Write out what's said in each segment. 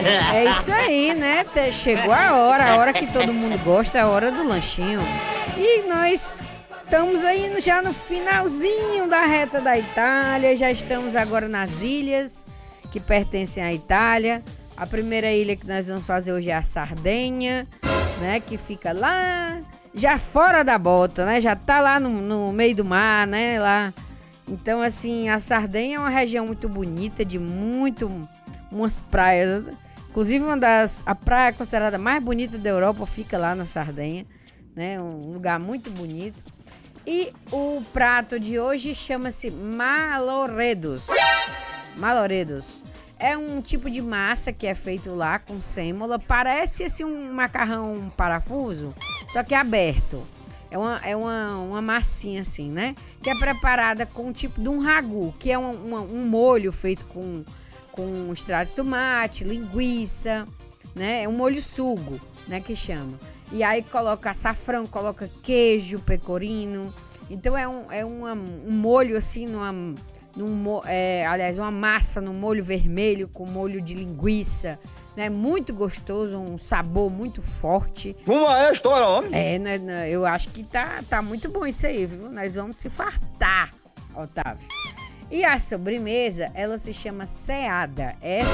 É isso aí, né? Chegou a hora que todo mundo gosta, a hora do lanchinho. E nós estamos aí já no finalzinho da reta da Itália, já estamos agora nas ilhas que pertencem à Itália. A primeira ilha que nós vamos fazer hoje é a Sardenha, né? Que fica lá, já fora da bota, né? Já tá lá no meio do mar, né? Lá. Então, assim, a Sardenha é uma região muito bonita, de umas praias. Inclusive, a praia considerada mais bonita da Europa fica lá na Sardenha, né? Um lugar muito bonito. E o prato de hoje chama-se maloredos. Maloredos. É um tipo de massa que é feito lá com sêmola. Parece assim um macarrão parafuso, só que aberto. É uma massinha assim, né? Que é preparada com o tipo de um ragu, que é um molho feito com extrato de tomate, linguiça, né? É um molho sugo, né? Que chama. E aí coloca açafrão, coloca queijo, pecorino. Então é um molho assim, aliás, uma massa no molho vermelho com molho de linguiça, né? Muito gostoso, um sabor muito forte. Uma história, homem. Né, eu acho que tá muito bom isso aí, viu? Nós vamos se fartar, Otávio. E a sobremesa, ela se chama ceada,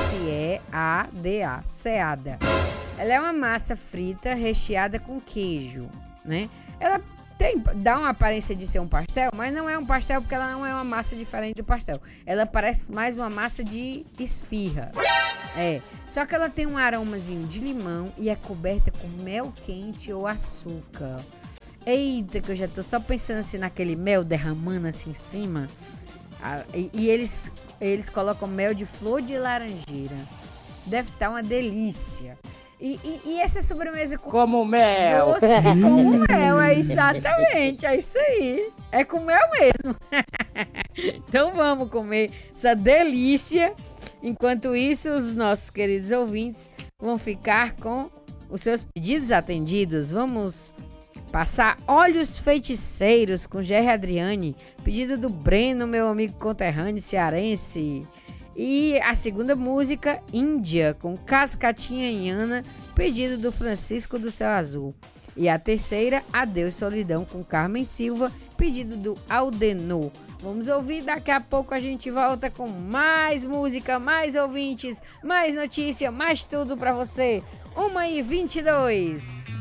S-E-A-D-A, ceada. Ela é uma massa frita recheada com queijo, né? Ela dá uma aparência de ser um pastel, mas não é um pastel porque ela não é uma massa diferente do pastel. Ela parece mais uma massa de esfirra. Só que ela tem um aromazinho de limão e é coberta com mel quente ou açúcar. Eita, que eu já tô só pensando assim naquele mel derramando assim em cima. E eles colocam mel de flor de laranjeira. Deve estar uma delícia. E essa sobremesa como mel. Doce como mel, exatamente, é isso aí. É com mel mesmo. Então vamos comer essa delícia. Enquanto isso, os nossos queridos ouvintes vão ficar com os seus pedidos atendidos. Vamos passar Olhos Feiticeiros com Gerry Adriane, pedido do Breno, meu amigo conterrâneo cearense. E a segunda música, Índia, com Cascatinha e Ana, pedido do Francisco do Céu Azul. E a terceira, Adeus Solidão, com Carmen Silva, pedido do Aldenor. Vamos ouvir, daqui a pouco a gente volta com mais música, mais ouvintes, mais notícia, mais tudo pra você. 1h22.